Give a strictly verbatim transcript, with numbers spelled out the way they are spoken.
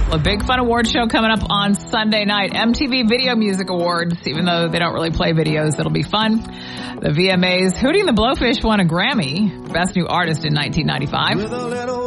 A big fun award show coming up on Sunday night. M T V Video Music Awards. Even though they don't really play videos, it'll be fun. The V M As. Hootie and the Blowfish won a Grammy for Best New Artist in nineteen ninety-five.